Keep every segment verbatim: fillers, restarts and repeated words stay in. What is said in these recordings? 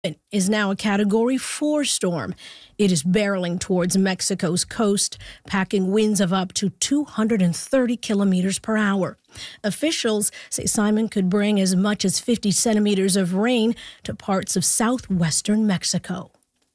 Is now a Category four storm. It is barreling towards Mexico's coast, packing winds of up to two hundred thirty kilometers per hour. Officials say Simon could bring as much as fifty centimeters of rain to parts of southwestern Mexico.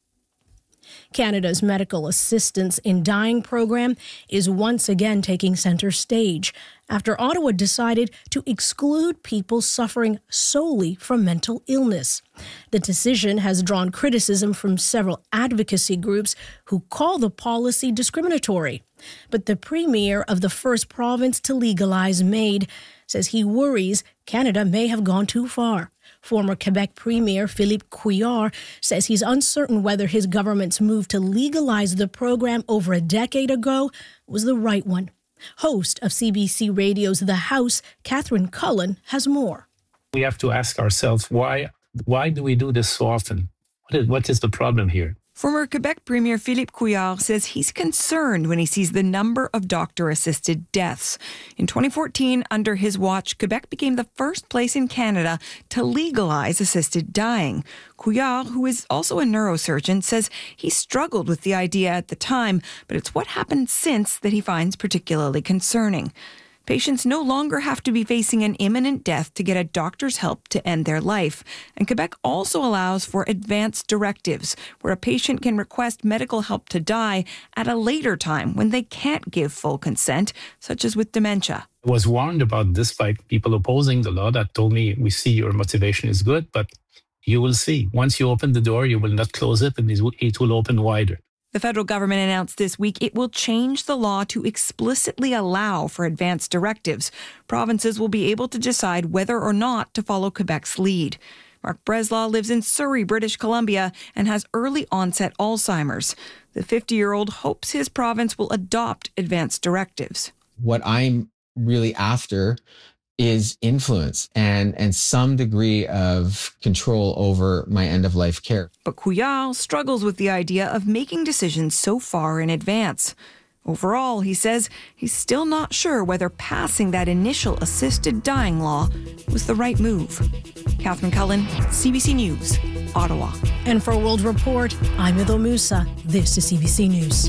Canada's Medical Assistance in Dying program is once again taking center stage after Ottawa decided to exclude people suffering solely from mental illness. The decision has drawn criticism from several advocacy groups who call the policy discriminatory. But the premier of the first province to legalize MAID says he worries Canada may have gone too far. Former Quebec Premier Philippe Couillard says he's uncertain whether his government's move to legalize the program over a decade ago was the right one. Host of C B C Radio's The House, Catherine Cullen, has more. We have to ask ourselves, why why do we do this so often? What is, what is the problem here? Former Quebec Premier Philippe Couillard says he's concerned when he sees the number of doctor-assisted deaths. In twenty fourteen, under his watch, Quebec became the first place in Canada to legalize assisted dying. Couillard, who is also a neurosurgeon, says he struggled with the idea at the time, but it's what happened since that he finds particularly concerning. Patients no longer have to be facing an imminent death to get a doctor's help to end their life. And Quebec also allows for advance directives, where a patient can request medical help to die at a later time when they can't give full consent, such as with dementia. I was warned about this by people opposing the law that told me, we see your motivation is good, but you will see. Once you open the door, you will not close it, and it will open wider. The federal government announced this week it will change the law to explicitly allow for advance directives. Provinces will be able to decide whether or not to follow Quebec's lead. Mark Breslaw lives in Surrey, British Columbia, and has early onset Alzheimer's. The fifty-year-old hopes his province will adopt advance directives. What I'm really after is influence and, and some degree of control over my end-of-life care. But Couillard struggles with the idea of making decisions so far in advance. Overall, he says he's still not sure whether passing that initial assisted dying law was the right move. Catherine Cullen, C B C News, Ottawa. And for World Report, I'm Idil Musa. This is C B C News.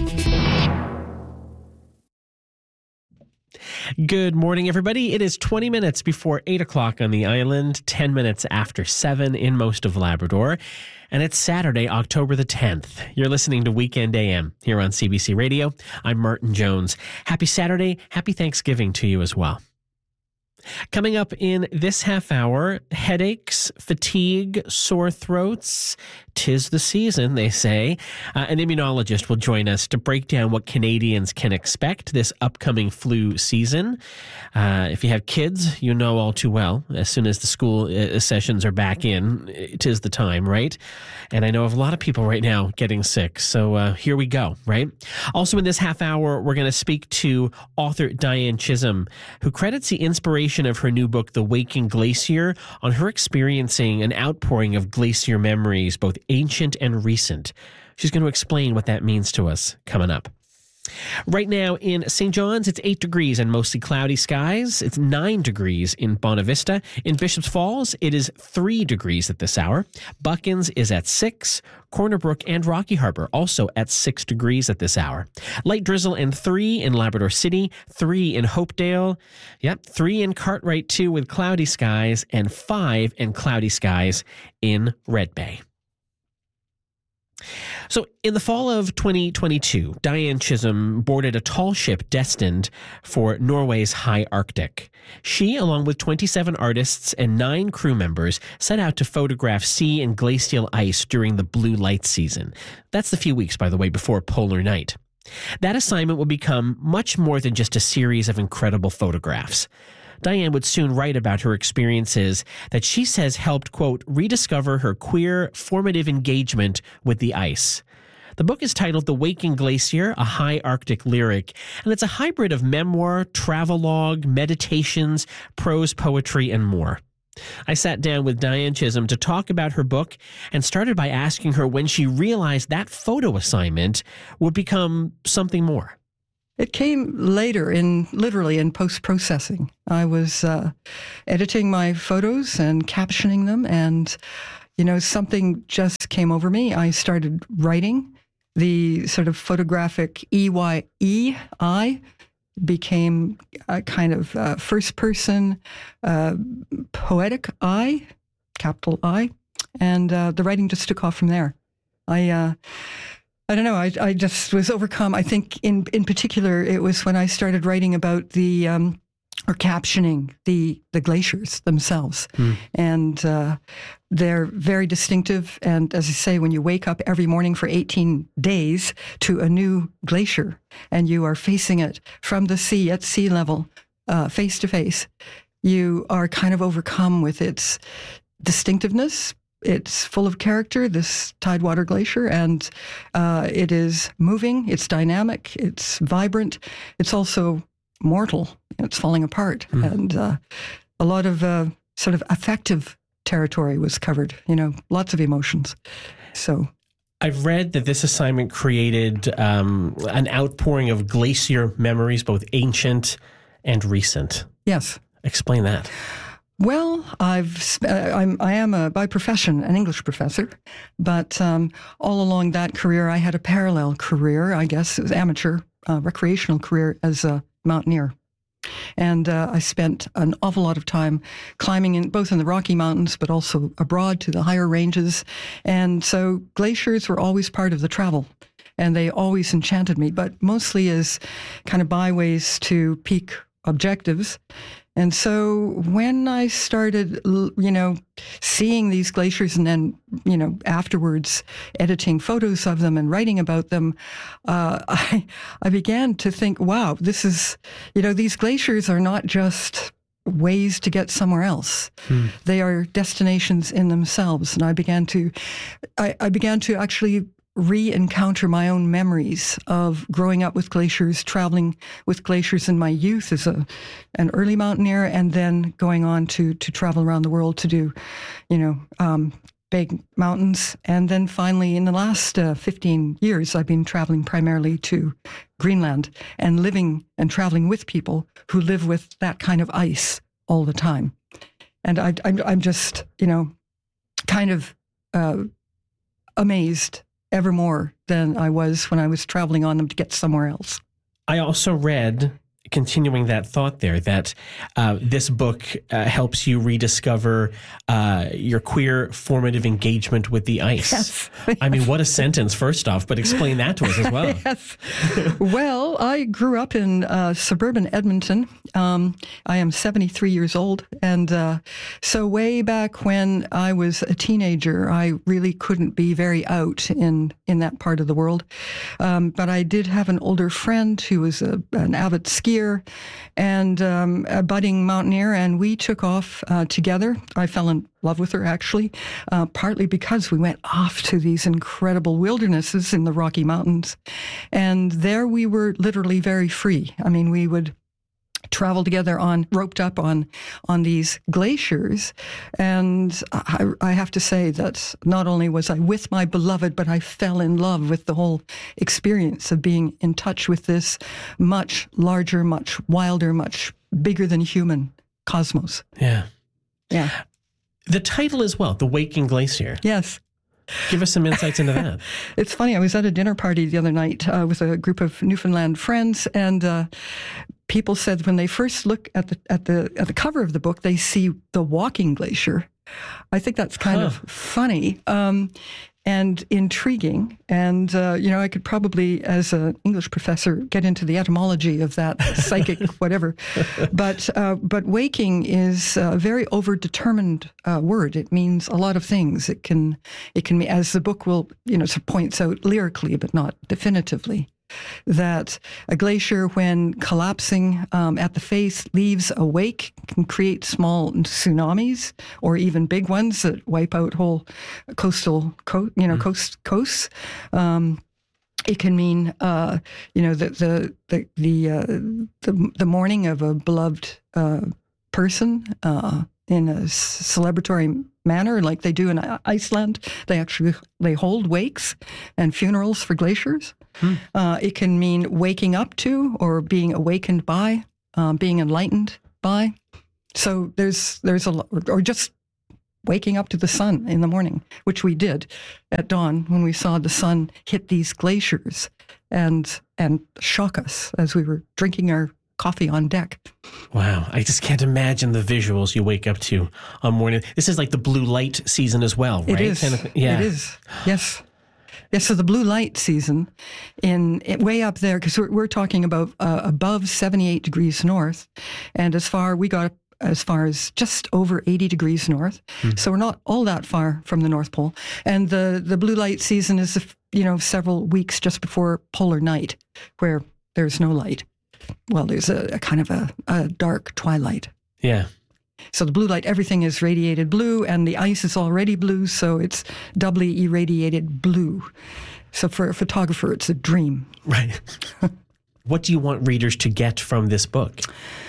Good morning, everybody. It is twenty minutes before eight o'clock on the island, ten minutes after seven in most of Labrador, and it's Saturday, October the tenth. You're listening to Weekend A M here on C B C Radio. I'm Martin Jones. Happy Saturday. Happy Thanksgiving to you as well. Coming up in this half hour, headaches, fatigue, sore throats. 'Tis the season, they say. Uh, an immunologist will join us to break down what Canadians can expect this upcoming flu season. Uh, if you have kids, you know all too well. As soon as the school uh, sessions are back in, 'tis the time, right? And I know of a lot of people right now getting sick. So uh, here we go, right? Also in this half hour, we're going to speak to author Diane Chisholm, who credits the inspiration of her new book, The Waking Glacier, on her experiencing an outpouring of glacier memories, both ancient and recent. She's going to explain what that means to us coming up. Right now in Saint John's, it's eight degrees and mostly cloudy skies. It's nine degrees in Bonavista. In Bishops Falls, it is three degrees at this hour. Buckins is at six. Corner Brook and Rocky Harbor also at six degrees at this hour. Light drizzle and three in Labrador City, three in Hopedale. Yep, three in Cartwright too with cloudy skies, and five and cloudy skies in Red Bay. So in the fall of twenty twenty-two, Diane Chisholm boarded a tall ship destined for Norway's high Arctic. She, along with twenty-seven artists and nine crew members, set out to photograph sea and glacial ice during the blue light season. That's the few weeks, by the way, before polar night. That assignment would become much more than just a series of incredible photographs. Diane would soon write about her experiences that she says helped, quote, rediscover her queer, formative engagement with the ice. The book is titled The Waking Glacier, a High Arctic Lyric, and it's a hybrid of memoir, travelogue, meditations, prose poetry, and more. I sat down with Diane Chisholm to talk about her book and started by asking her when she realized that photo assignment would become something more. It came later, in literally in post-processing. I was uh, editing my photos and captioning them, and you know, something just came over me. I started writing. The sort of photographic E Y E I became a kind of uh, first-person uh, poetic I, capital I, and uh, the writing just took off from there. I, uh, I don't know. I, I just was overcome. I think, in in particular, it was when I started writing about the um, or captioning the the glaciers themselves, mm. and uh, they're very distinctive. And as I say, when you wake up every morning for eighteen days to a new glacier, and you are facing it from the sea at sea level, uh, face to face, you are kind of overcome with its distinctiveness. It's full of character, this Tidewater Glacier, and uh, it is moving, it's dynamic, it's vibrant, it's also mortal, it's falling apart. Mm. And uh, a lot of uh, sort of affective territory was covered, you know, lots of emotions. So I've read that this assignment created um, an outpouring of glacier memories, both ancient and recent. Yes. Explain that. Well, I've I'm I am a by profession an English professor, but um, all along that career I had a parallel career. I guess it was amateur uh, recreational career as a mountaineer, and uh, I spent an awful lot of time climbing in both in the Rocky Mountains, but also abroad to the higher ranges, and so glaciers were always part of the travel. And they always enchanted me, but mostly as kind of byways to peak objectives. And so when I started, you know, seeing these glaciers and then, you know, afterwards editing photos of them and writing about them, uh, I, I began to think, wow, this is, you know, these glaciers are not just ways to get somewhere else. Hmm. They are destinations in themselves. And I began to, I, I began to actually re-encounter my own memories of growing up with glaciers, traveling with glaciers in my youth as a an early mountaineer, and then going on to to travel around the world to do, you know, um, big mountains. And then finally, in the last uh, fifteen years, I've been traveling primarily to Greenland and living and traveling with people who live with that kind of ice all the time. And I, I'm, I'm just, you know, kind of uh, amazed ever more than I was when I was traveling on them to get somewhere else. I also read, continuing that thought there, that uh, this book uh, helps you rediscover uh, your queer formative engagement with the ice. Yes. I mean, what a sentence, first off, but explain that to us as well. Yes. Well, I grew up in uh, suburban Edmonton. Um, I am seventy-three years old. And uh, so way back when I was a teenager, I really couldn't be very out in, in that part of the world. Um, but I did have an older friend who was a, an avid skier and um, a budding mountaineer, and we took off uh, together. I fell in love with her, actually, uh, partly because we went off to these incredible wildernesses in the Rocky Mountains. And there we were literally very free. I mean, we would travel together on, roped up on, on these glaciers. And I, I have to say that not only was I with my beloved, but I fell in love with the whole experience of being in touch with this much larger, much wilder, much bigger than human cosmos. Yeah. Yeah. The title as well, The Waking Glacier. Yes. Give us some insights into that. It's funny. I was at a dinner party the other night uh, with a group of Newfoundland friends, and uh, people said when they first look at the at the at the cover of the book, they see the walking glacier. I think that's kind huh. of funny um, and intriguing. And uh, you know, I could probably, as an English professor, get into the etymology of that psychic whatever. But uh, but waking is a very overdetermined uh, word. It means a lot of things. It can it can be, as the book will you know points out lyrically, but not definitively, that a glacier, when collapsing um, at the face, leaves a wake, can create small tsunamis or even big ones that wipe out whole coastal, co- you know, mm. coast coasts. Um, it can mean, uh, you know, the the the the, uh, the the mourning of a beloved uh, person uh, in a celebratory manner, like they do in Iceland. They actually they hold wakes and funerals for glaciers. Hmm. Uh, it can mean waking up to, or being awakened by, um, being enlightened by. So there's there's a lot, or just waking up to the sun in the morning, which we did at dawn when we saw the sun hit these glaciers and and shock us as we were drinking our coffee on deck. Wow. I just can't imagine the visuals you wake up to on morning. This is like the blue light season as well, right? It is. Kind of, yeah. It is. Yes. Yes, so the blue light season, in it, way up there, because we're, we're talking about uh, above seventy-eight degrees north, and as far, we got as far as just over eighty degrees north, mm. so we're not all that far from the North Pole. And the, the blue light season is, you know, several weeks just before polar night, where there's no light. Well, there's a, a kind of a, a dark twilight. Yeah. So the blue light, everything is radiated blue, and the ice is already blue, so it's doubly irradiated blue. So for a photographer, it's a dream. Right. What do you want readers to get from this book?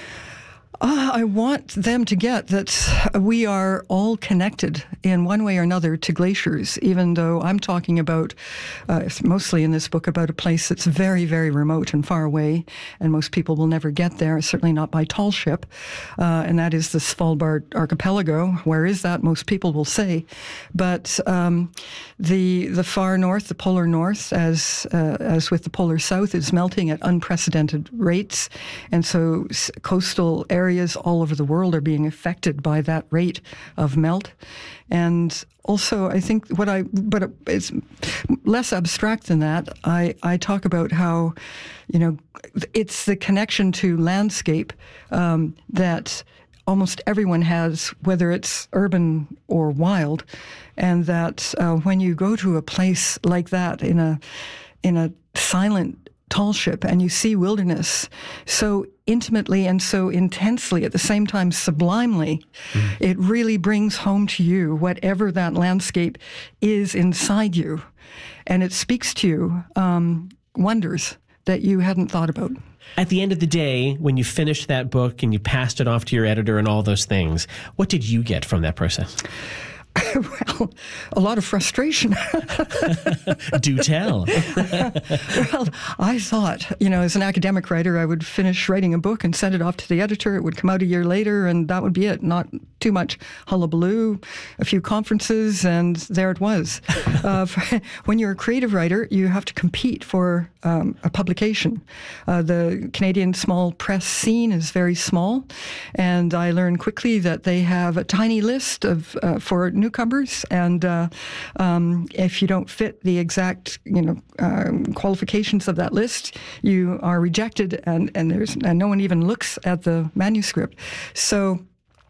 Uh, I want them to get that we are all connected in one way or another to glaciers, even though I'm talking about, uh, mostly in this book, about a place that's very, very remote and far away, and most people will never get there, certainly not by tall ship, uh, and that is the Svalbard archipelago. Where is that? Most people will say. But um, the the far north, the polar north, as, uh, as with the polar south, is melting at unprecedented rates, and so coastal areas Areas all over the world are being affected by that rate of melt. And also, I think what I, but it's less abstract than that. I, I talk about how, you know, it's the connection to landscape um, that almost everyone has, whether it's urban or wild, and that uh, when you go to a place like that in a in a silent tall ship and you see wilderness so intimately and so intensely, at the same time sublimely, mm. it really brings home to you whatever that landscape is inside you. And it speaks to you um, wonders that you hadn't thought about. At the end of the day, when you finished that book and you passed it off to your editor and all those things, what did you get from that process? Well, a lot of frustration. Do tell. Well, I thought, you know, as an academic writer, I would finish writing a book and send it off to the editor. It would come out a year later, and that would be it. Not too much hullabaloo, a few conferences, and there it was. uh, for, when you're a creative writer, you have to compete for um, a publication. Uh, the Canadian small press scene is very small, and I learned quickly that they have a tiny list of uh, for newcomers, and uh, um, if you don't fit the exact, you know, um, qualifications of that list, you are rejected, and and there's and no one even looks at the manuscript. So.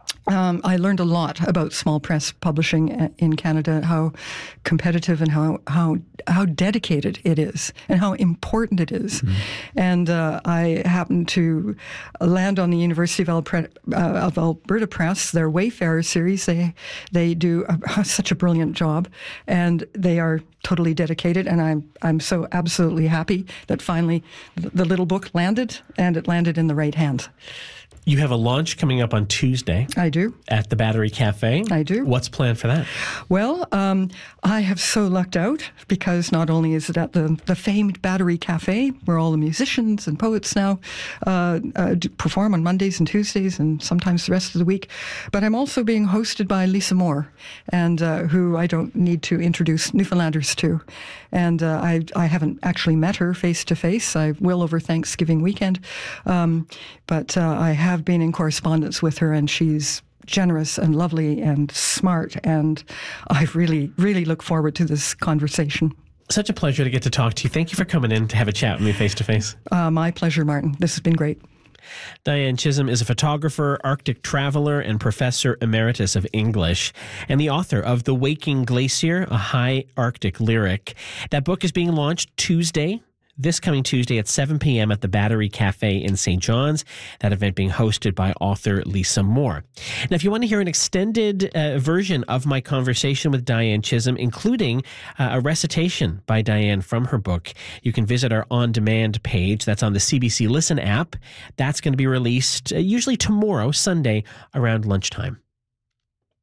Um, I learned a lot about small press publishing in Canada, how competitive and how how how dedicated it is, and how important it is. Mm-hmm. And uh, I happened to land on the University of, Alpre- uh, of Alberta Press, their Wayfarer series. They they do a, such a brilliant job, and they are totally dedicated. And I'm I'm so absolutely happy that finally the, the little book landed, and it landed in the right hands. You have a launch coming up on Tuesday. I do. At the Battery Cafe. I do. What's planned for that? Well, um, I have so lucked out because not only is it at the, the famed Battery Cafe, where all the musicians and poets now uh, uh, perform on Mondays and Tuesdays and sometimes the rest of the week, but I'm also being hosted by Lisa Moore, and uh, who I don't need to introduce Newfoundlanders to. And uh, I, I haven't actually met her face to face. I will over Thanksgiving weekend. Um, but uh, I have been in correspondence with her, and she's generous and lovely and smart. And I really, really look forward to this conversation. Such a pleasure to get to talk to you. Thank you for coming in to have a chat with me face to face. Uh, my pleasure, Martin. This has been great. Diane Chisholm is a photographer, Arctic traveler, and professor emeritus of English, and the author of The Waking Glacier, a high Arctic lyric. That book is being launched Tuesday, this coming Tuesday at seven p.m. at the Battery Cafe in Saint John's. That event being hosted by author Lisa Moore. Now, if you want to hear an extended uh, version of my conversation with Diane Chisholm, including uh, a recitation by Diane from her book, you can visit our on-demand page. That's on the C B C Listen app. That's going to be released uh, usually tomorrow, Sunday, around lunchtime.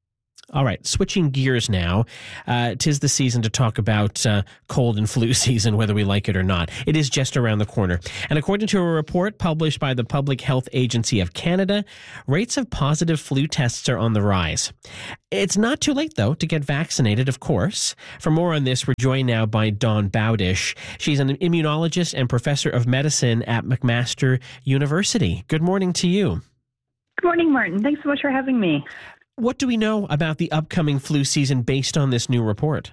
All right, switching gears now. Uh, 'tis the season to talk about uh, cold and flu season, whether we like it or not. It is just around the corner. And according to a report published by the Public Health Agency of Canada, rates of positive flu tests are on the rise. It's not too late, though, to get vaccinated, of course. For more on this, we're joined now by Dawn Bowdish. She's an immunologist and professor of medicine at McMaster University. Good morning to you. Good morning, Martin. Thanks so much for having me. What do we know about the upcoming flu season based on this new report?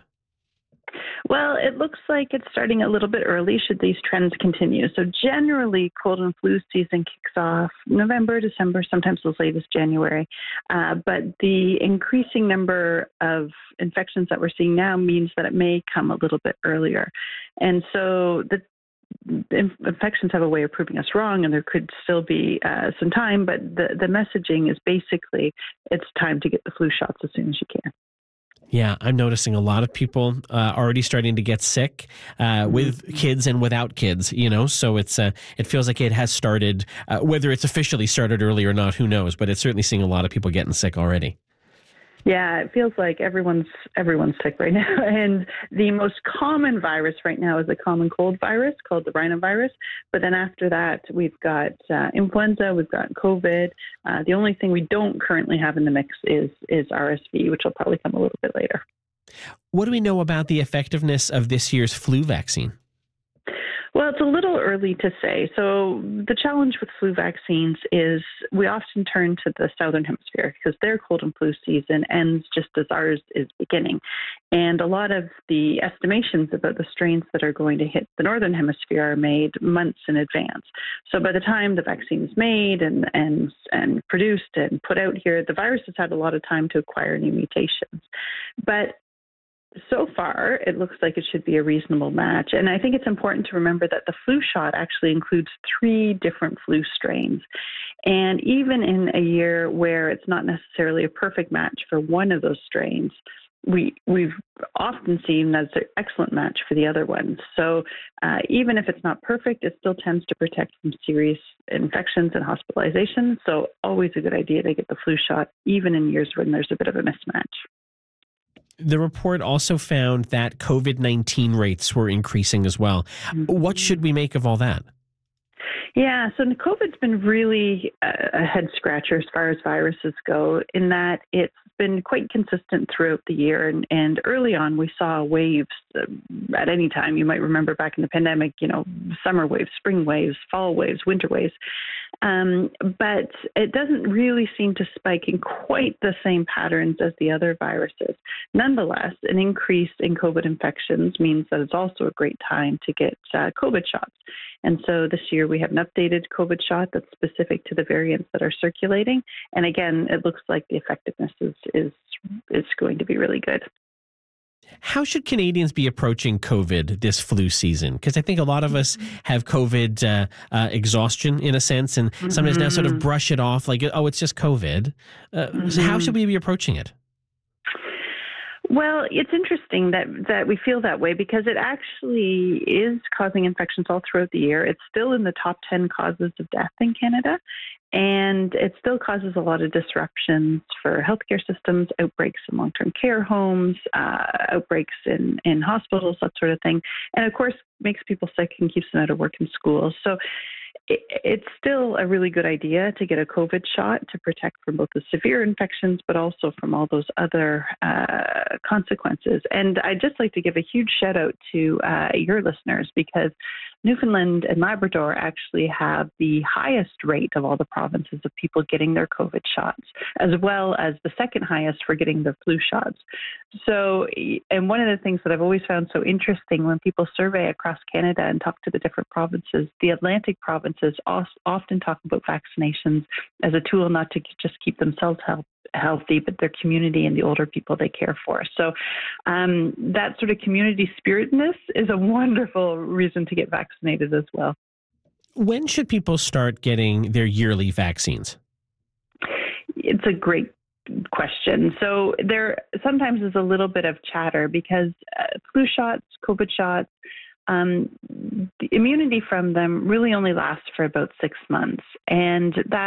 Well, it looks like it's starting a little bit early should these trends continue. So generally, cold and flu season kicks off November, December, sometimes as late as January. Uh, but the increasing number of infections that we're seeing now means that it may come a little bit earlier. And so the infections have a way of proving us wrong, and there could still be uh, some time, but the, the messaging is basically it's time to get the flu shots as soon as you can. Yeah, I'm noticing a lot of people uh, already starting to get sick uh, with mm-hmm. kids and without kids, you know, so it's uh, it feels like it has started, uh, whether it's officially started early or not, who knows, but it's certainly seeing a lot of people getting sick already. Yeah, it feels like everyone's everyone's sick right now. And the most common virus right now is a common cold virus called the rhinovirus. But then after that, we've got uh, influenza, we've got COVID. Uh, the only thing we don't currently have in the mix is is R S V, which will probably come a little bit later. What do we know about the effectiveness of this year's flu vaccine? Well, it's a little early to say. So the challenge with flu vaccines is we often turn to the Southern Hemisphere because their cold and flu season ends just as ours is beginning. And a lot of the estimations about the strains that are going to hit the Northern Hemisphere are made months in advance. So by the time the vaccine is made and, and, and produced and put out here, the virus has had a lot of time to acquire new mutations. But so far, it looks like it should be a reasonable match. And I think it's important to remember that the flu shot actually includes three different flu strains. And even in a year where it's not necessarily a perfect match for one of those strains, we, we've often seen that's an excellent match for the other ones. So uh, even if it's not perfect, it still tends to protect from serious infections and hospitalization. So always a good idea to get the flu shot, even in years when there's a bit of a mismatch. The report also found that COVID nineteen rates were increasing as well. Mm-hmm. What should we make of all that? Yeah, so COVID's been really a head scratcher as far as viruses go, in that it's been quite consistent throughout the year. And, and early on, we saw waves uh, at any time. You might remember back in the pandemic, you know, summer waves, spring waves, fall waves, winter waves. Um, but it doesn't really seem to spike in quite the same patterns as the other viruses. Nonetheless, an increase in COVID infections means that it's also a great time to get uh, COVID shots. And so this year we have an updated COVID shot that's specific to the variants that are circulating. And again, it looks like the effectiveness is is, is going to be really good. How should Canadians be approaching COVID this flu season? Because I think a lot of us have COVID uh, uh, exhaustion in a sense, and sometimes mm-hmm. now sort of brush it off like, oh, it's just COVID. Uh, mm-hmm. So how should we be approaching it? Well, it's interesting that, that we feel that way because it actually is causing infections all throughout the year. It's still in the top ten causes of death in Canada, and it still causes a lot of disruptions for healthcare systems, outbreaks in long-term care homes, uh, outbreaks in, in hospitals, that sort of thing. And of course, makes people sick and keeps them out of work and school. So it's still a really good idea to get a COVID shot to protect from both the severe infections, but also from all those other uh, consequences. And I'd just like to give a huge shout out to uh, your listeners because Newfoundland and Labrador actually have the highest rate of all the provinces of people getting their COVID shots, as well as the second highest for getting their flu shots. So, and one of the things that I've always found so interesting when people survey across Canada and talk to the different provinces, the Atlantic provinces often talk about vaccinations as a tool not to just keep themselves healthy. healthy, but their community and the older people they care for. So um, that sort of community spiritedness is a wonderful reason to get vaccinated as well. When should people start getting their yearly vaccines? It's a great question. So there sometimes is a little bit of chatter because uh, flu shots, COVID shots, Um, the immunity from them really only lasts for about six months. And that's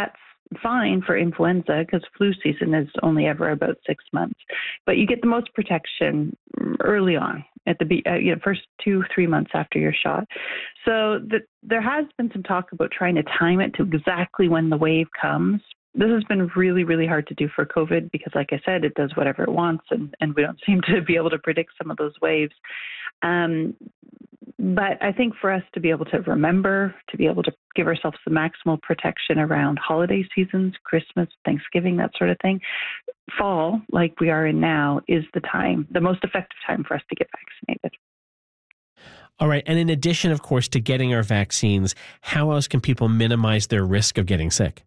fine for influenza because flu season is only ever about six months. But you get the most protection early on at the uh, you know, first two, three months after your shot. So the, there has been some talk about trying to time it to exactly when the wave comes. This has been really, really hard to do for COVID because, like I said, it does whatever it wants, and, and we don't seem to be able to predict some of those waves. Um, but I think for us to be able to remember, to be able to give ourselves the maximal protection around holiday seasons, Christmas, Thanksgiving, that sort of thing, fall, like we are in now, is the time, the most effective time for us to get vaccinated. All right. And in addition, of course, to getting our vaccines, how else can people minimize their risk of getting sick?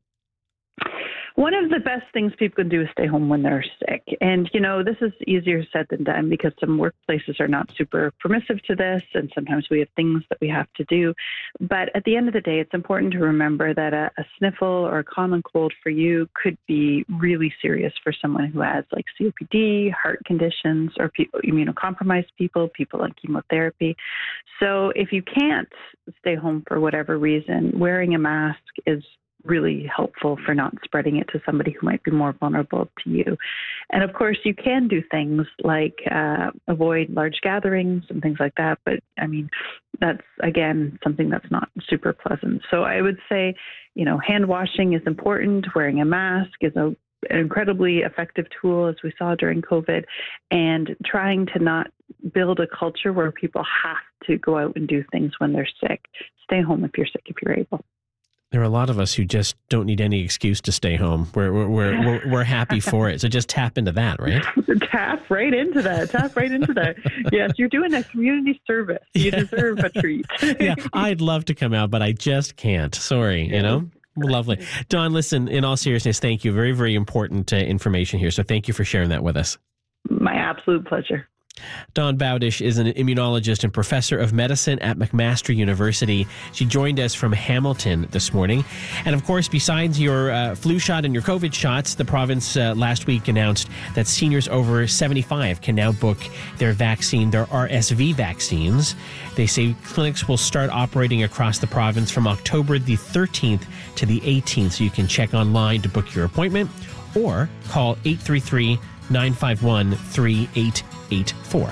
One of the best things people can do is stay home when they're sick. And, you know, this is easier said than done because some workplaces are not super permissive to this, and sometimes we have things that we have to do. But at the end of the day, it's important to remember that a, a sniffle or a common cold for you could be really serious for someone who has like C O P D, heart conditions, or people, immunocompromised people, people on chemotherapy. So if you can't stay home for whatever reason, wearing a mask is really helpful for not spreading it to somebody who might be more vulnerable to you. And of course, you can do things like uh, avoid large gatherings and things like that. But I mean, that's, again, something that's not super pleasant. So I would say, you know, hand washing is important. Wearing a mask is a an incredibly effective tool, as we saw during COVID, and trying to not build a culture where people have to go out and do things when they're sick. Stay home if you're sick, if you're able. There are a lot of us who just don't need any excuse to stay home. We're we're we're we're, we're happy for it. So just tap into that, right? Tap right into that. Tap right into that. Yes, you're doing a community service. You yeah. deserve a treat. Yeah, I'd love to come out, but I just can't. Sorry, you know? Lovely. Dawn, listen, in all seriousness, thank you. Very, very important uh, information here. So thank you for sharing that with us. My absolute pleasure. Dawn Bowdish is an immunologist and professor of medicine at McMaster University. She joined us from Hamilton this morning. And of course, besides your uh, flu shot and your COVID shots, the province uh, last week announced that seniors over seventy-five can now book their vaccine, their R S V vaccines. They say clinics will start operating across the province from October the thirteenth to the eighteenth. So you can check online to book your appointment or call eight three three, nine five one, three eight eight four.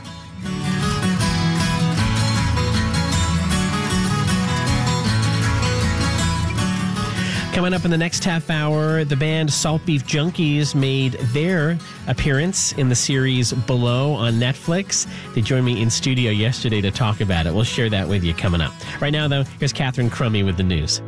Coming up in the next half hour, the band Salt Beef Junkies made their appearance in the series Below on Netflix. They joined me in studio yesterday to talk about it. We'll share that with you coming up. Right now, though, here's Catherine Crummy with the news.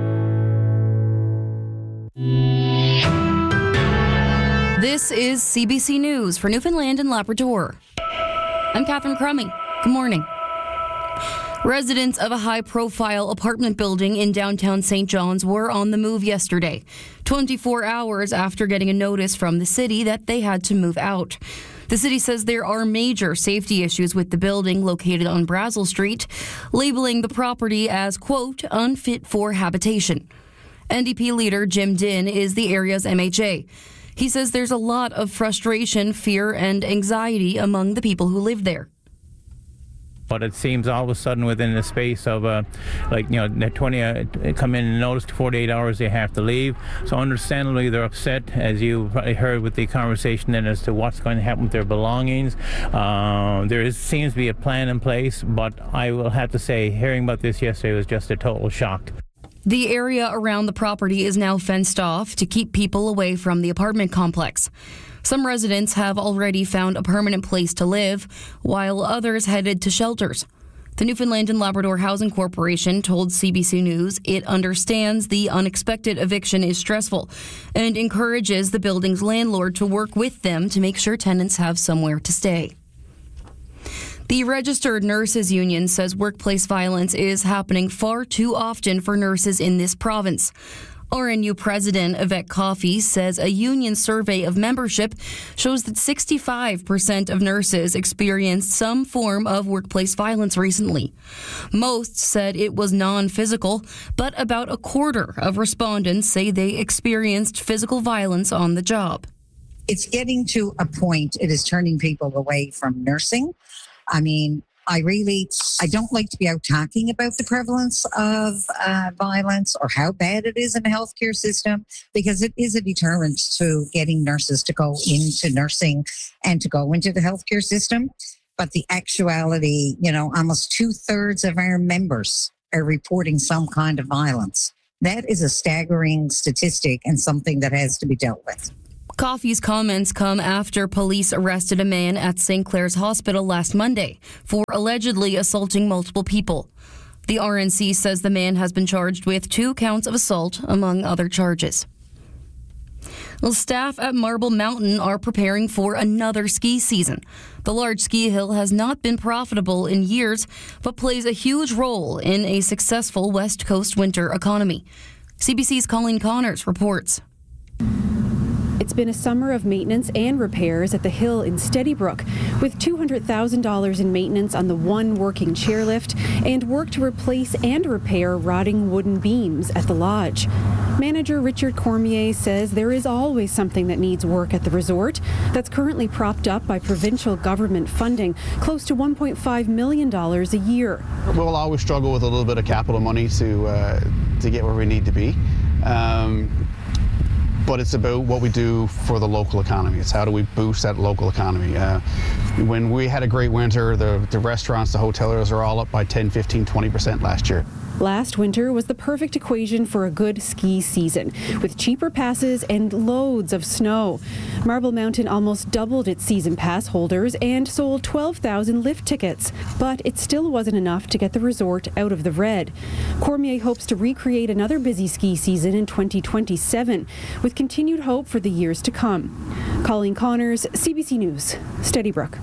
This is C B C News for Newfoundland and Labrador. I'm Catherine Crummy. Good morning. Residents of a high-profile apartment building in downtown Saint John's were on the move yesterday, twenty-four hours after getting a notice from the city that they had to move out. The city says there are major safety issues with the building located on Brazel Street, labeling the property as, quote, unfit for habitation. N D P leader Jim Dinn is the area's M H A. He says there's a lot of frustration, fear, and anxiety among the people who live there. But it seems all of a sudden within the space of, uh, like, you know, twenty uh, come in and notice forty-eight hours they have to leave. So understandably they're upset, as you probably heard with the conversation then, as to what's going to happen with their belongings. Uh, there is, seems to be a plan in place, but I will have to say, hearing about this yesterday was just a total shock. The area around the property is now fenced off to keep people away from the apartment complex. Some residents have already found a permanent place to live, while others headed to shelters. The Newfoundland and Labrador Housing Corporation told C B C News it understands the unexpected eviction is stressful and encourages the building's landlord to work with them to make sure tenants have somewhere to stay. The Registered Nurses Union says workplace violence is happening far too often for nurses in this province. R N U President Yvette Coffey says a union survey of membership shows that sixty-five percent of nurses experienced some form of workplace violence recently. Most said it was non-physical, but about a quarter of respondents say they experienced physical violence on the job. It's getting to a point, it is turning people away from nursing. I mean, I really, I don't like to be out talking about the prevalence of uh, violence or how bad it is in the healthcare system, because it is a deterrent to getting nurses to go into nursing and to go into the healthcare system. But the actuality, you know, almost two thirds of our members are reporting some kind of violence. That is a staggering statistic and something that has to be dealt with. Coffey's comments come after police arrested a man at Saint Clair's Hospital last Monday for allegedly assaulting multiple people. The R N C says the man has been charged with two counts of assault, among other charges. Well, staff at Marble Mountain are preparing for another ski season. The large ski hill has not been profitable in years, but plays a huge role in a successful West Coast winter economy. C B C's Colleen Connors reports. It's been a summer of maintenance and repairs at the hill in Steadybrook, with two hundred thousand dollars in maintenance on the one working chairlift and work to replace and repair rotting wooden beams at the lodge. Manager Richard Cormier says there is always something that needs work at the resort that's currently propped up by provincial government funding, close to one point five million dollars a year. We'll always struggle with a little bit of capital money to, uh, to get where we need to be. Um, But it's about what we do for the local economy. It's how do we boost that local economy. Uh, when we had a great winter, the, the restaurants, the hoteliers are all up by ten, fifteen, twenty percent last year. Last winter was the perfect equation for a good ski season, with cheaper passes and loads of snow. Marble Mountain almost doubled its season pass holders and sold twelve thousand lift tickets, but it still wasn't enough to get the resort out of the red. Cormier hopes to recreate another busy ski season in twenty twenty-seven, with continued hope for the years to come. Colleen Connors, C B C News, Steadybrook.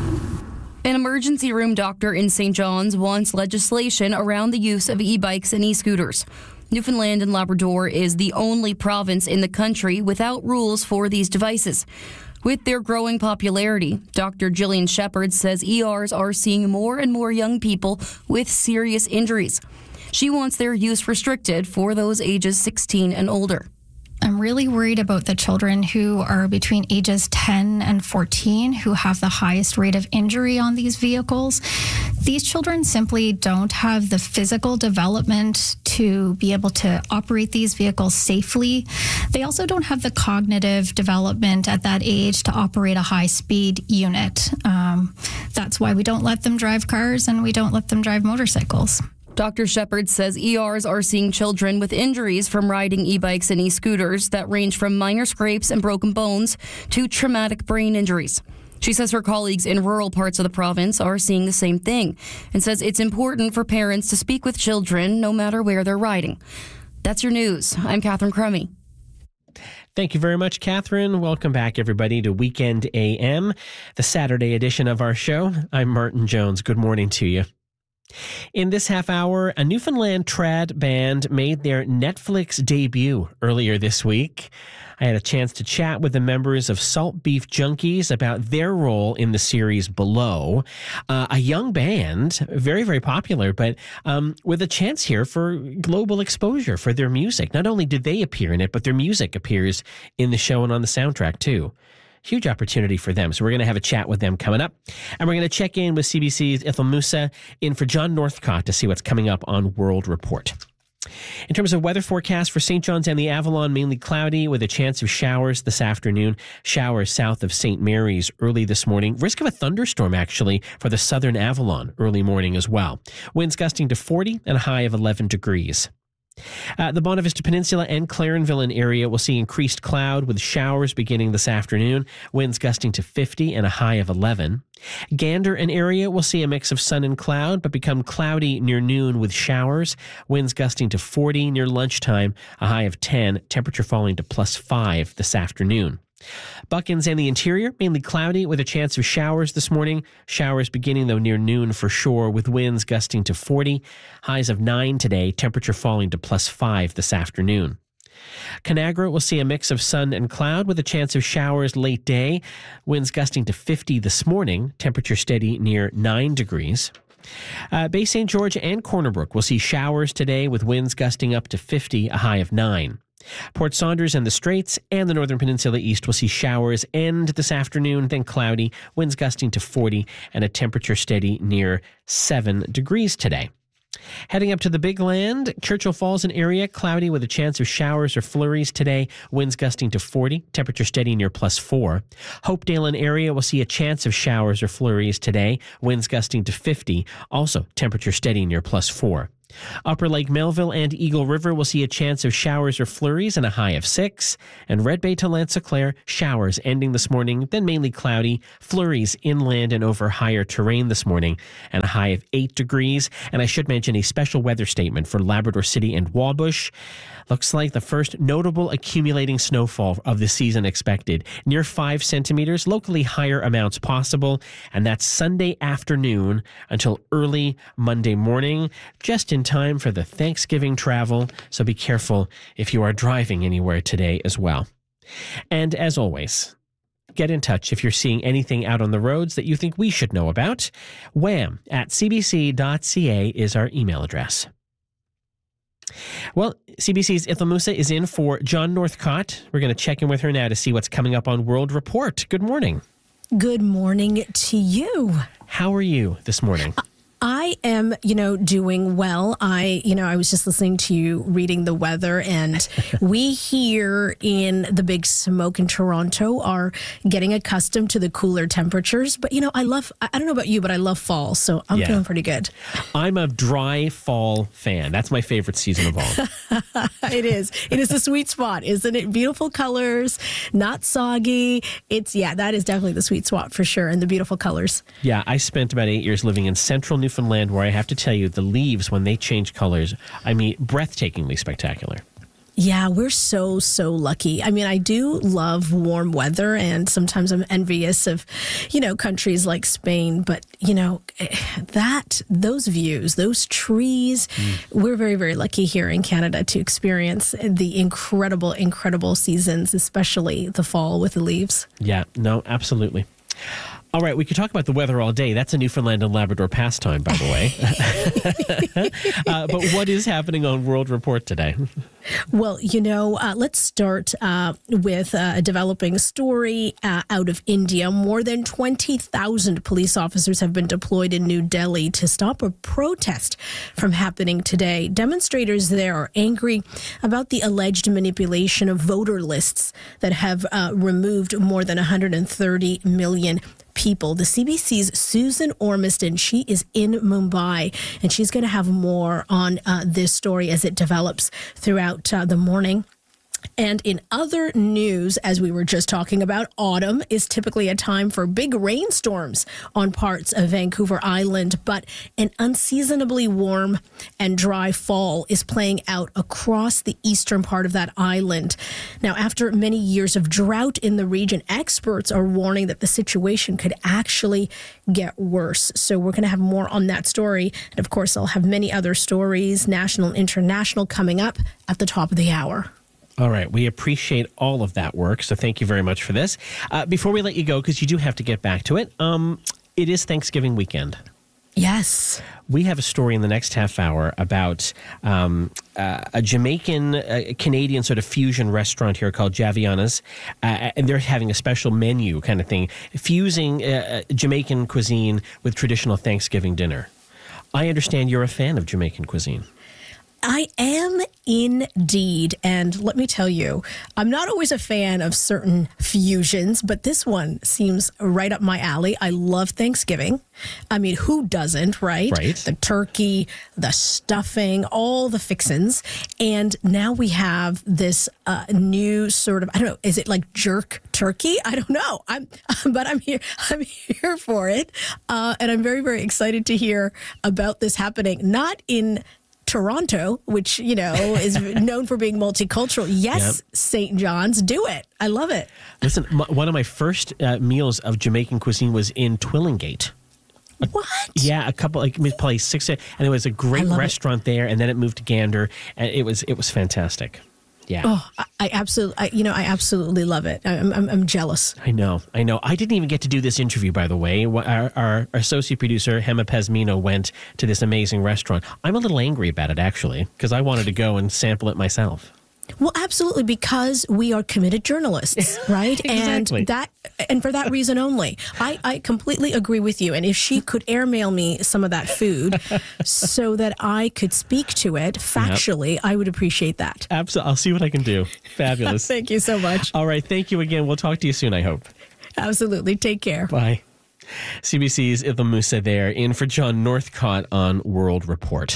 An emergency room doctor in Saint John's wants legislation around the use of e-bikes and e-scooters. Newfoundland and Labrador is the only province in the country without rules for these devices. With their growing popularity, Doctor Gillian Shepherd says E Rs are seeing more and more young people with serious injuries. She wants their use restricted for those ages sixteen and older. I'm really worried about the children who are between ages ten and fourteen who have the highest rate of injury on these vehicles. These children simply don't have the physical development to be able to operate these vehicles safely. They also don't have the cognitive development at that age to operate a high-speed unit. Um, that's why we don't let them drive cars and we don't let them drive motorcycles. Doctor Shepherd says E Rs are seeing children with injuries from riding e-bikes and e-scooters that range from minor scrapes and broken bones to traumatic brain injuries. She says her colleagues in rural parts of the province are seeing the same thing and says it's important for parents to speak with children no matter where they're riding. That's your news. I'm Catherine Crummy. Thank you very much, Catherine. Welcome back, everybody, to Weekend A M, the Saturday edition of our show. I'm Martin Jones. Good morning to you. In this half hour, a Newfoundland trad band made their Netflix debut earlier this week. I had a chance to chat with the members of Salt Beef Junkies about their role in the series Below. Uh, a young band, very, very popular, but um, with a chance here for global exposure for their music. Not only did they appear in it, but their music appears in the show and on the soundtrack, too. Huge opportunity for them. So we're going to have a chat with them coming up. And we're going to check in with C B C's Ithel Musa in for John Northcott to see what's coming up on World Report. In terms of weather forecast for Saint John's and the Avalon, mainly cloudy with a chance of showers this afternoon. Showers south of Saint Mary's early this morning. Risk of a thunderstorm, actually, for the southern Avalon early morning as well. Winds gusting to forty and a high of eleven degrees. Uh, the Bonavista Peninsula and Clarenville area will see increased cloud with showers beginning this afternoon, winds gusting to fifty and a high of eleven. Gander and area will see a mix of sun and cloud, but become cloudy near noon with showers, winds gusting to forty near lunchtime, a high of ten, temperature falling to plus five this afternoon. Buckins and the interior, mainly cloudy with a chance of showers this morning. Showers beginning, though, near noon for sure, with winds gusting to forty. Highs of nine today, temperature falling to plus five this afternoon. Conagra will see a mix of sun and cloud with a chance of showers late day. Winds gusting to fifty this morning, temperature steady near nine degrees. Uh, Bay Saint George and Corner Brook will see showers today with winds gusting up to fifty, a high of nine. Port Saunders and the Straits and the Northern Peninsula East will see showers end this afternoon, then cloudy, winds gusting to forty, and a temperature steady near seven degrees today. Heading up to the Big Land, Churchill Falls and area, cloudy with a chance of showers or flurries today, winds gusting to forty, temperature steady near plus four. Hopedale and area will see a chance of showers or flurries today, winds gusting to fifty, also temperature steady near plus four. Upper Lake Melville and Eagle River will see a chance of showers or flurries and a high of six. And Red Bay to Lansa showers ending this morning, then mainly cloudy, flurries inland and over higher terrain this morning, and a high of eight degrees. And I should mention a special weather statement for Labrador City and Wabush. Looks like the first notable accumulating snowfall of the season expected, near five centimeters, locally higher amounts possible, and that's Sunday afternoon until early Monday morning, just in time for the Thanksgiving travel, so be careful if you are driving anywhere today as well. And as always, get in touch if you're seeing anything out on the roads that you think we should know about. wham at c b c dot c a is our email address. Well, C B C's Ithel Musa is in for John Northcott. We're going to check in with her now to see what's coming up on World Report. Good morning. Good morning to you. How are you this morning? I am, you know, doing well. I, you know, I was just listening to you reading the weather, and we here in the Big Smoke in Toronto are getting accustomed to the cooler temperatures. But, you know, I love, I don't know about you, but I love fall, so I'm yeah. feeling pretty good. I'm a dry fall fan. That's my favorite season of all. It is. It is the sweet spot, isn't it? Beautiful colors, not soggy. It's, yeah, that is definitely the sweet spot for sure, and the beautiful colors. Yeah, I spent about eight years living in central Newfoundland. Newfoundland, where I have to tell you, the leaves, when they change colors, I mean, breathtakingly spectacular. Yeah, we're so, so lucky. I mean, I do love warm weather, and sometimes I'm envious of, you know, countries like Spain. But, you know, that, those views, those trees, mm. we're very, very lucky here in Canada to experience the incredible, incredible seasons, especially the fall with the leaves. Yeah, no, absolutely. All right, we could talk about the weather all day. That's a Newfoundland and Labrador pastime, by the way. uh, but what is happening on World Report today? Well, you know, uh, let's start uh, with uh, a developing story uh, out of India. More than twenty thousand police officers have been deployed in New Delhi to stop a protest from happening today. Demonstrators there are angry about the alleged manipulation of voter lists that have uh, removed more than one hundred thirty million people. The C B C's Susan Ormiston, she is in Mumbai, and she's going to have more on uh, this story as it develops throughout uh, the morning. And in other news, as we were just talking about, autumn is typically a time for big rainstorms on parts of Vancouver Island, but an unseasonably warm and dry fall is playing out across the eastern part of that island. Now, after many years of drought in the region, experts are warning that the situation could actually get worse. So we're going to have more on that story. And of course, I'll have many other stories, national and international, coming up at the top of the hour. All right. We appreciate all of that work. So thank you very much for this. Uh, before we let you go, because you do have to get back to it, um, it is Thanksgiving weekend. Yes. We have a story in the next half hour about um, uh, a Jamaican, uh, Canadian sort of fusion restaurant here called Javiana's. Uh, and they're having a special menu kind of thing, fusing uh, Jamaican cuisine with traditional Thanksgiving dinner. I understand you're a fan of Jamaican cuisine. I am indeed. And let me tell you, I'm not always a fan of certain fusions, but this one seems right up my alley. I love Thanksgiving. I mean, who doesn't, right? Right. The turkey, the stuffing, all the fixins. And now we have this uh, new sort of, I don't know, is it like jerk turkey? I don't know. I'm, but I'm here. I'm here for it. Uh, and I'm very, very excited to hear about this happening. Not in Toronto, which, you know, is known for being multicultural. Yes, yep. Saint John's, do it. I love it. Listen, my, one of my first uh, meals of Jamaican cuisine was in Twillingate. What? Yeah, a couple, like probably six, and it was a great restaurant it. there, and then it moved to Gander, and it was it was fantastic. Yeah. Oh, I, I absolutely, I, you know, I absolutely love it. I'm, I'm, I'm jealous. I know, I know. I didn't even get to do this interview, by the way. Our, our, our associate producer, Hema Pesmino, went to this amazing restaurant. I'm a little angry about it, actually, because I wanted to go and sample it myself. Well, absolutely, because we are committed journalists, right? Exactly. And that, and for that reason only, I, I completely agree with you. And if she could airmail me some of that food so that I could speak to it factually, yep. I would appreciate that. Absolutely. I'll see what I can do. Fabulous. Thank you so much. All right. Thank you again. We'll talk to you soon, I hope. Absolutely. Take care. Bye. C B C's Ithel Musa there, in for John Northcott on World Report.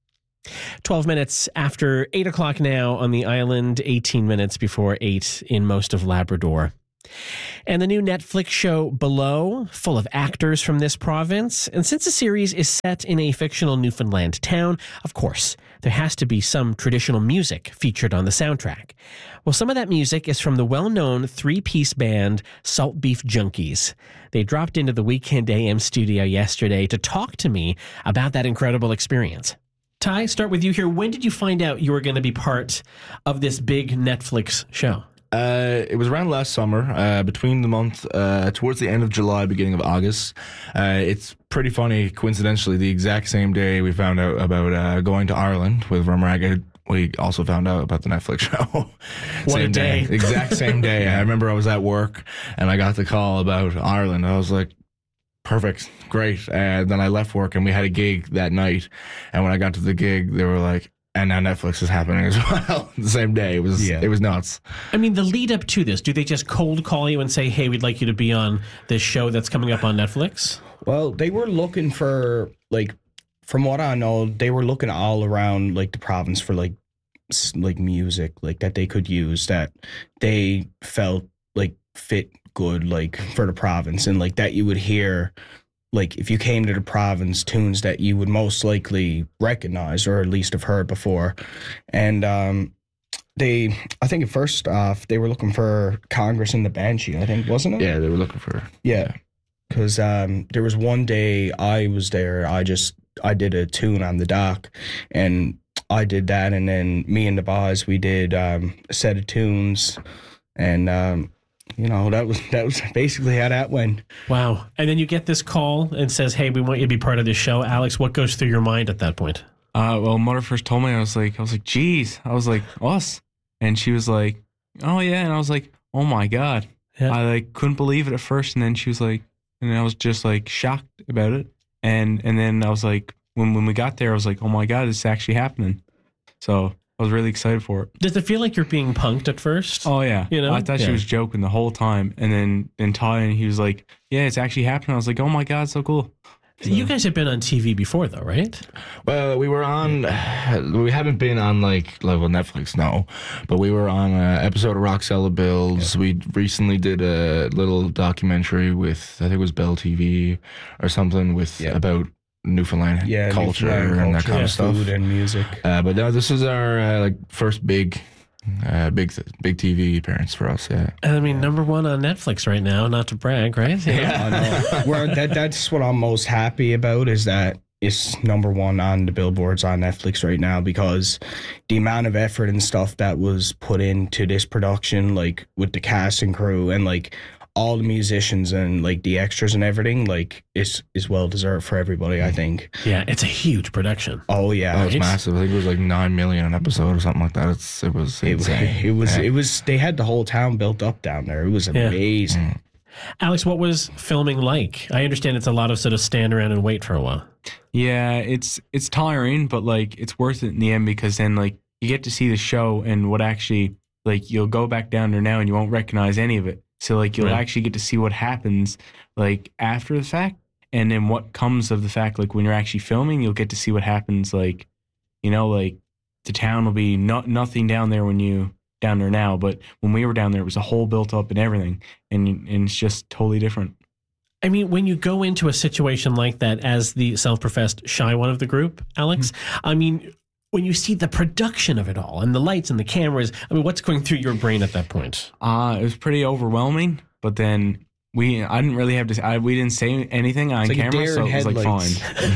twelve minutes after eight o'clock now on the island, eighteen minutes before eight in most of Labrador. And the new Netflix show Below, full of actors from this province. And since the series is set in a fictional Newfoundland town, of course, there has to be some traditional music featured on the soundtrack. Well, some of that music is from the well-known three-piece band Salt Beef Junkies. They dropped into the Weekend A M studio yesterday to talk to me about that incredible experience. Ty, start with you here. When did you find out you were going to be part of this big Netflix show? Uh, it was around last summer, uh, between the month, uh, towards the end of July, beginning of August. Uh, it's pretty funny, coincidentally, the exact same day we found out about uh, going to Ireland with Rumraga, we also found out about the Netflix show. What same a day. day. Exact same day. I remember I was at work and I got the call about Ireland. I was like, perfect, great. And then I left work and we had a gig that night. And when I got to the gig, they were like, and now Netflix is happening as well the same day. It was yeah. it was nuts. I mean, the lead up to this, do they just cold call you and say, hey, we'd like you to be on this show that's coming up on Netflix? Well, they were looking for, like, from what I know, they were looking all around, like, the province for, like, like music, like, that they could use that they felt, like, fit good, like, for the province. And, like, that you would hear, like, if you came to the province, tunes that you would most likely recognize or at least have heard before. And um, they, I think first off, they were looking for Congress and the Banshee, I think, wasn't it? Yeah, they were looking for. Yeah. Because um, there was one day I was there, I just, I did a tune on the dock and I did that. And then me and the boys, we did um, a set of tunes and, um, you know, that was that was basically how that went. Wow. And then you get this call and says, hey, we want you to be part of this show. Alex, what goes through your mind at that point? Uh, well, Mother first told me, I was like, I was like, geez. I was like, us. And she was like, oh, yeah. And I was like, oh, my God. Yeah. I like couldn't believe it at first. And then she was like, and I was just like shocked about it. And and then I was like, when, when we got there, I was like, oh, my God, it's actually happening. So I was really excited for it. Does it feel like you're being punked at first? Oh, yeah. You know? I thought yeah. she was joking the whole time. And then, then Ty, and he was like, yeah, it's actually happening. I was like, oh, my God, so cool. So. You guys have been on T V before, though, right? Well, we were on, we haven't been on, like, level Netflix, no. But we were on an episode of Roxella Bills. Yeah. We recently did a little documentary with, I think it was Bell T V or something, with yeah. about Newfoundland yeah, culture Newfoundland and culture, that kind yeah, of stuff. Food and music. Uh, but no, this is our uh, like first big, uh, big, big T V appearance for us. Yeah. I mean, number one on Netflix right now. Not to brag, right? Yeah. I know. Where that that's what I'm most happy about is that it's number one on the billboards on Netflix right now because the amount of effort and stuff that was put into this production, like with the cast and crew and like all the musicians and like the extras and everything, like is is well deserved for everybody, I think. Yeah, it's a huge production. Oh yeah, oh, it's massive. I think it was like nine million an episode or something like that. It's it was it, insane. it was yeah. it was they had the whole town built up down there. It was amazing. Yeah. Mm. Alex, what was filming like? I understand it's a lot of sort of stand around and wait for a while. Yeah, it's it's tiring, but like it's worth it in the end because then like you get to see the show and what actually like you'll go back down there now and you won't recognize any of it. So, like, you'll right. actually get to see what happens, like, after the fact, and then what comes of the fact, like, when you're actually filming, you'll get to see what happens, like, you know, like, the town will be not nothing down there when you, down there now, but when we were down there, it was a whole built up and everything, and, and it's just totally different. I mean, when you go into a situation like that as the self-professed shy one of the group, Alex, mm-hmm. I mean, when you see the production of it all and the lights and the cameras, I mean, what's going through your brain at that point? Uh, it was pretty overwhelming, but then we, I didn't really have to, I, we didn't say anything on like camera, so it was like fine.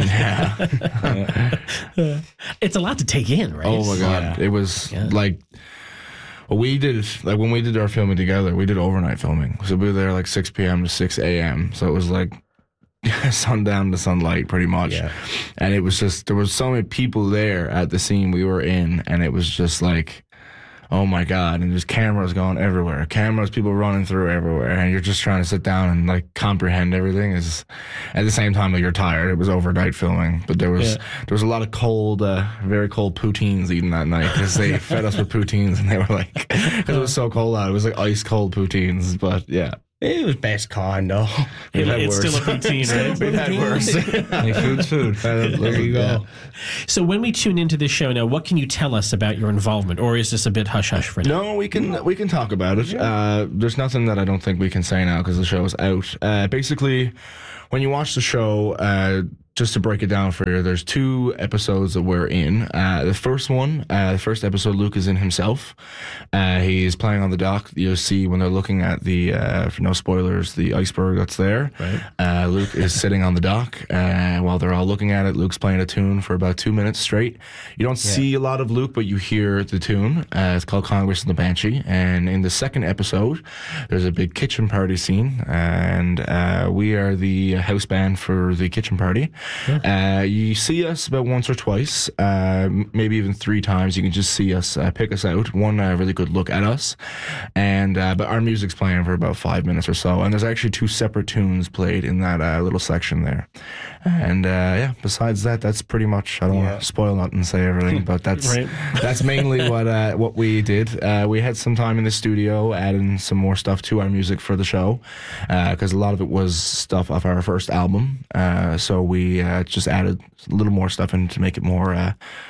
yeah. yeah. It's a lot to take in, right? Oh my God. Yeah. It was yeah. like, well, we did, like when we did our filming together, we did overnight filming. So we were there like six p.m. to six a.m. So it was like, sundown to sunlight pretty much. Yeah. And it was just there was so many people there at the scene we were in and it was just like oh my God, and there's cameras going everywhere, cameras, people running through everywhere, and you're just trying to sit down and like comprehend everything. Is at the same time that you're tired. It was overnight filming, but there was Yeah. there was a lot of cold, uh, very cold poutines eaten that night because they fed us with poutines, and they were like, because it was so cold out, it was like ice cold poutines. But yeah. It was best kind, though. We've had It's worse. still a poutine, right? We've had worse. Hey, food's food. There you go. So when we tune into this show now, what can you tell us about your involvement, or is this a bit hush hush for now? No, we can we can talk about it. Uh, there's nothing that I don't think we can say now because the show is out. Uh, basically, when you watch the show, uh, just to break it down for you, there's two episodes that we're in. Uh, the first one, uh, the first episode, Luke is in himself. Uh, he's playing on the dock. You'll see when they're looking at the, uh, for no spoilers, the iceberg that's there. Right. Uh, Luke is sitting on the dock. Uh, while they're all looking at it, Luke's playing a tune for about two minutes straight. You don't Yeah. see a lot of Luke, but you hear the tune. Uh, it's called Congress and the Banshee. And in the second episode, there's a big kitchen party scene. And uh, we are the house band for the kitchen party. Uh, you see us about once or twice, uh, maybe even three times. You can just see us, uh, pick us out. One uh, really good look at us, and uh, but our music's playing for about five minutes or so. And there's actually two separate tunes played in that uh, little section there. And uh, yeah, besides that, that's pretty much. I don't Yeah. want to spoil nothing and say everything, but that's Right. that's mainly what uh, what we did. Uh, we had some time in the studio, adding some more stuff to our music for the show, because a lot of it was stuff off our first album. Uh, so we uh, just added a little more stuff in to make it more uh,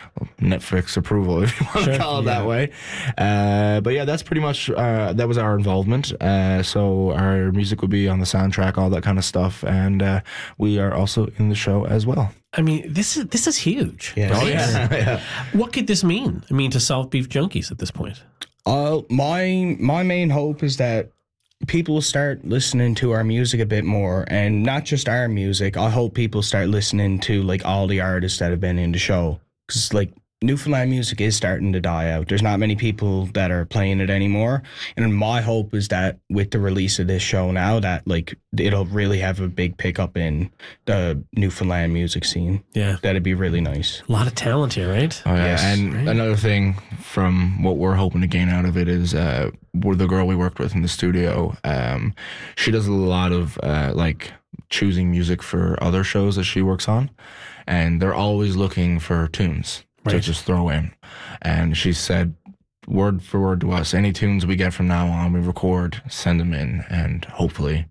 Netflix approval, if you want Sure, to call it yeah. that way. Uh, but yeah, that's pretty much uh, that was our involvement. Uh, so our music will be on the soundtrack, all that kind of stuff, and uh, we are also in the show as well. I mean, this is this is huge. Yes. Oh yeah, yeah. What could this mean? I mean, to Solve Beef Junkies at this point. Uh, my my main hope is that people start listening to our music a bit more, and not just our music. I hope people start listening to like all the artists that have been in the show, because like Newfoundland music is starting to die out. There's not many people that are playing it anymore, and my hope is that with the release of this show now, that like it'll really have a big pickup in the Newfoundland music scene. Yeah. That'd be really nice. A lot of talent here, right? Oh yeah, Yes. and Right. another thing from what we're hoping to gain out of it is uh, with the girl we worked with in the studio. Um, she does a lot of uh, like choosing music for other shows that she works on, and they're always looking for tunes to Right. just throw in. And she said, word for word to us, any tunes we get from now on, we record, send them in, and hopefully.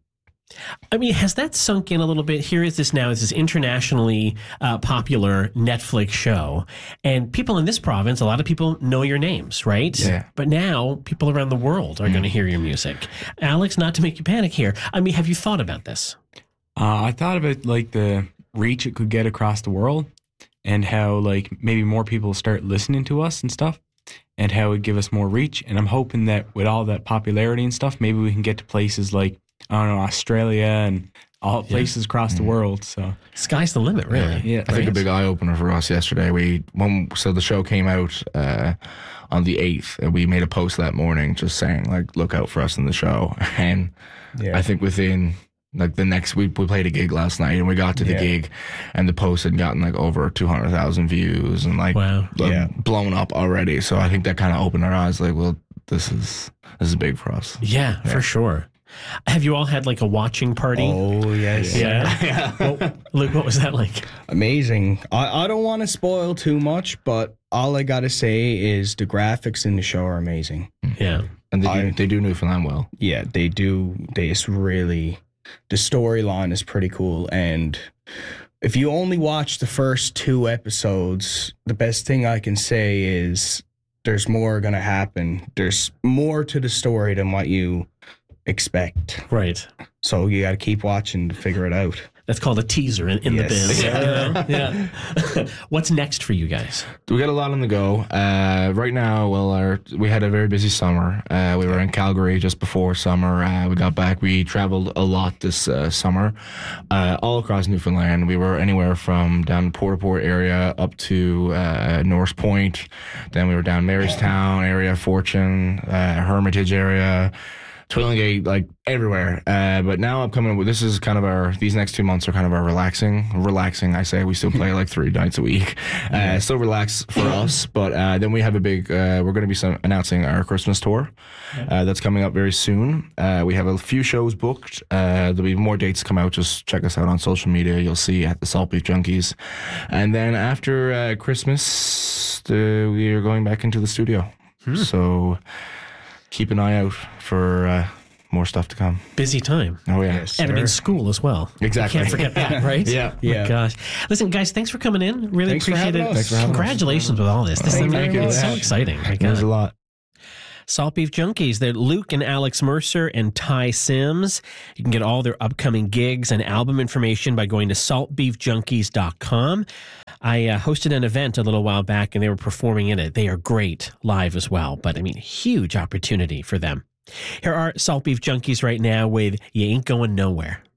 I mean, has that sunk in a little bit? Here is this now, it's this internationally uh, popular Netflix show. And people in this province, a lot of people know your names, right? Yeah. But now people around the world are going to hear your music. Alex, not to make you panic here. I mean, have you thought about this? Uh, I thought about like the reach it could get across the world, and how like maybe more people start listening to us and stuff, and how it would give us more reach. And I'm hoping that with all that popularity and stuff, maybe we can get to places like, I don't know, Australia and all places across the world. So Sky's the limit, really. yeah, I think a big eye opener for us yesterday. We when so the show came out uh, on the eighth, and we made a post that morning just saying like, look out for us in the show. And Yeah. I think within like the next week, we played a gig last night, and we got to the Yeah. gig, and the post had gotten like over two hundred thousand views, and like Wow. like, Yeah. blown up already. So I think that kind of opened our eyes. Like, well, this is this is big for us. Yeah, for sure. Have you all had like a watching party? Oh yes. Yeah. Well, Luke, what was that like? Amazing. I, I don't want to spoil too much, but all I gotta say is the graphics in the show are amazing. Yeah. And they do, I- they do Newfoundland well. Yeah, they do. They it's really the storyline is pretty cool, and if you only watch the first two episodes, the best thing I can say is there's more gonna happen. There's more to the story than what you expect. Right. So you got to keep watching to figure it out. That's called a teaser in, in Yes. the biz. Yeah. yeah. What's next for you guys? We got a lot on the go. Uh, right now, well, our, we had a very busy summer. Uh, we were in Calgary just before summer. Uh, we got back. We traveled a lot this uh, summer, uh, all across Newfoundland. We were anywhere from down Port-au-Port area up to uh, Norse Point. Then we were down Marystown area, Fortune, uh, Hermitage area. Twillingate, like everywhere. Uh, but now I'm coming with, this is kind of our, these next two months are kind of our relaxing, relaxing, I say. We still play like three nights a week. Uh, still relax for us. But uh, then we have a big, uh, we're going to be some, announcing our Christmas tour. Uh, that's coming up very soon. Uh, we have a few shows booked. Uh, there'll be more dates come out. Just check us out on social media. You'll see at the Salt Beef Junkies. And then after uh, Christmas, the, we are going back into the studio. Hmm. So keep an eye out for uh, more stuff to come. Busy time. Oh, yeah. Yes, and I mean, school as well. Exactly. You can't forget that, right? Yeah. Oh, my yeah. gosh. Listen, guys, thanks for coming in. Really Thanks appreciate it. Thanks for having Congratulations us. with all this. This Thank is I mean, you. it's so Yeah. exciting. My There's God. a lot. Salt Beef Junkies. They're Luke and Alex Mercer and Ty Sims. You can get all their upcoming gigs and album information by going to salt beef junkies dot com. I uh, hosted an event a little while back and they were performing in it. They are great live as well, but I mean, huge opportunity for them. Here are Salt Beef Junkies right now with You Ain't Going Nowhere.